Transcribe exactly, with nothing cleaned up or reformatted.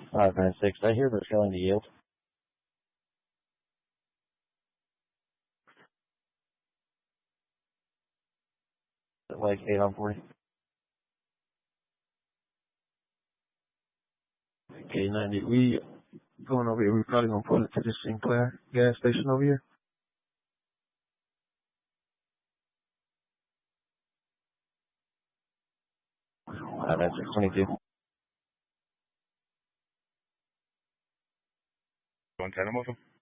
Five nine six. I hear they're failing to yield. Like eight on forty. Okay, ninety. We going over here. We're probably gonna pull it to the Sinclair gas station over here. Five nine six twenty two. One ten, I'm with him.